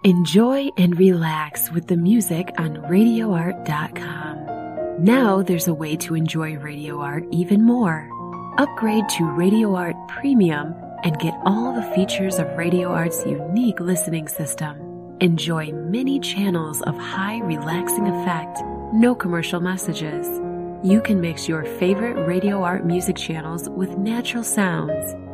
Enjoy and relax with the music on RadioArt.com. Now there's a way to enjoy Radio Art even more. Upgrade to Radio Art Premium and get all the features of Radio Art's unique listening system. Enjoy many channels of high relaxing effect, no commercial messages. You can mix your favorite Radio Art music channels with natural sounds.